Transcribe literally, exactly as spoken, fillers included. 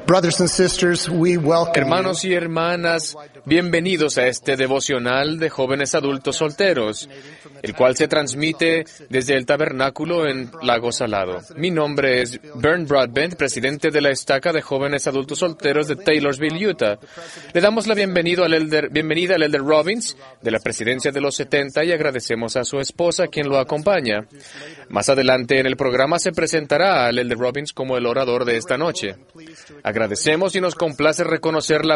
Brothers and sisters, we welcome Hermanos y hermanas, bienvenidos a este devocional de jóvenes adultos solteros, el cual se transmite desde el tabernáculo en Lago Salado. Mi nombre es Bern Broadbent, presidente de la estaca de jóvenes adultos solteros de Taylorsville, Utah. Le damos la bienvenida al elder, bienvenida al elder Robbins de la presidencia de los setenta y agradecemos a su esposa quien lo acompaña. Más adelante en el programa se presentará al elder Robbins como el orador de esta noche. Agradecemos y nos complace reconocer la